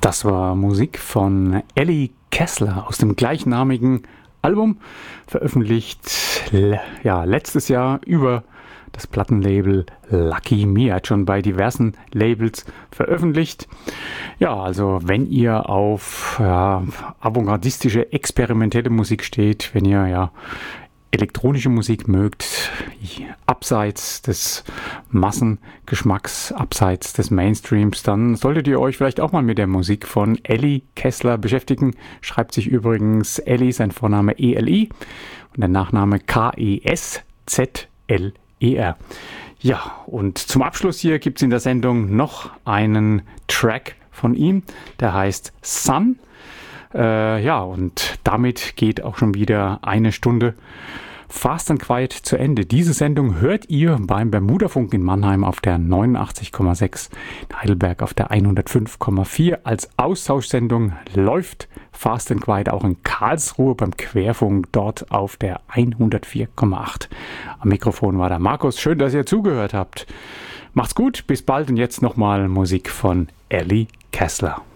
Das war Musik von Ellie Kessler aus dem gleichnamigen Album, veröffentlicht letztes Jahr über das Plattenlabel Lucky Me, hat schon bei diversen Labels veröffentlicht. Ja, also wenn ihr auf avantgardistische, experimentelle Musik steht, wenn ihr elektronische Musik mögt, abseits des Massengeschmacks, abseits des Mainstreams, dann solltet ihr euch vielleicht auch mal mit der Musik von Ellie Kessler beschäftigen. Schreibt sich übrigens Ellie, sein Vorname E-L-I und der Nachname K-E-S-Z-L-E-R. Ja, und zum Abschluss hier gibt es in der Sendung noch einen Track von ihm, der heißt Sun. Und damit geht auch schon wieder eine Stunde Fast and Quiet zu Ende. Diese Sendung hört ihr beim Bermudafunk in Mannheim auf der 89,6, in Heidelberg auf der 105,4. Als Austauschsendung läuft Fast and Quiet auch in Karlsruhe beim Querfunk, dort auf der 104,8. Am Mikrofon war der Markus. Schön, dass ihr zugehört habt. Macht's gut, bis bald und jetzt nochmal Musik von Ellie Kessler.